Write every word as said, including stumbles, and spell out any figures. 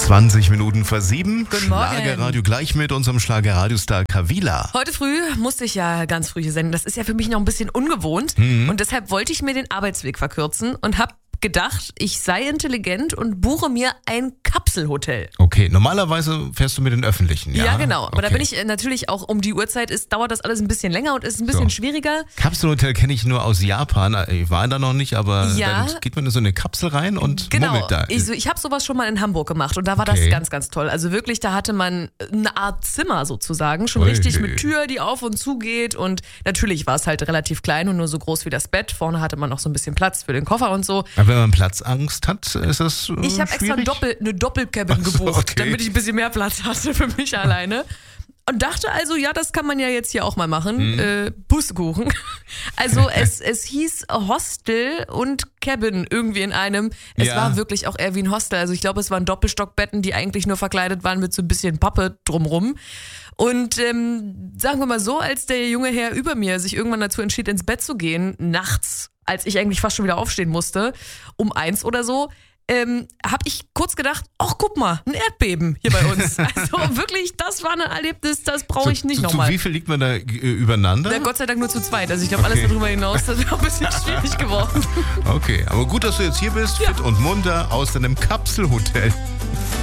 zwanzig Minuten vor sieben. Guten Morgen. Schlagerradio gleich mit unserem Schlagerradiostar Kavila. Heute früh musste ich ja ganz früh hier senden. Das ist ja für mich noch ein bisschen ungewohnt. Mhm. Und deshalb wollte ich mir den Arbeitsweg verkürzen und habe gedacht, ich sei intelligent und buche mir ein Kapselhotel. Okay, normalerweise fährst du mit den Öffentlichen, ja? Ja, genau. Aber okay. da bin ich äh, natürlich auch um die Uhrzeit, ist, dauert das alles ein bisschen länger und ist ein bisschen So. schwieriger. Kapselhotel kenne ich nur aus Japan. Ich war da noch nicht, aber Ja. dann geht man in so eine Kapsel rein und Genau. mummelt da. Ich, so, ich habe sowas schon mal in Hamburg gemacht und da war Okay. das ganz, ganz toll. Also wirklich, da hatte man eine Art Zimmer sozusagen, schon Ui. richtig mit Tür, die auf und zu geht und natürlich war es halt relativ klein und nur so groß wie das Bett. Vorne hatte man noch so ein bisschen Platz für den Koffer und so. Aber wenn man Platzangst hat, ist das äh, Ich habe extra schwierig? Doppel, eine Doppelcabin Ach so, gebucht, okay. damit ich ein bisschen mehr Platz hatte für mich alleine. Und dachte also, ja, das kann man ja jetzt hier auch mal machen. Mhm. Äh, Pustekuchen. Also es, es hieß Hostel und Cabin irgendwie in einem. Es Ja. war wirklich auch eher wie ein Hostel. Also ich glaube, es waren Doppelstockbetten, die eigentlich nur verkleidet waren mit so ein bisschen Pappe drumrum. Und ähm, sagen wir mal so, als der junge Herr über mir sich irgendwann dazu entschied, ins Bett zu gehen, nachts, als ich eigentlich fast schon wieder aufstehen musste, um eins oder so, ähm, habe ich kurz gedacht, ach guck mal, ein Erdbeben hier bei uns. Also wirklich, das war ein Erlebnis, das brauche ich nicht zu, zu nochmal. wie viel liegt man da äh, übereinander? Na, Gott sei Dank nur zu zweit. Also ich glaube, alles Okay. darüber hinaus, das wäre ein bisschen schwierig geworden. Okay, aber gut, dass du jetzt hier bist, Ja. fit und munter aus deinem Kapselhotel.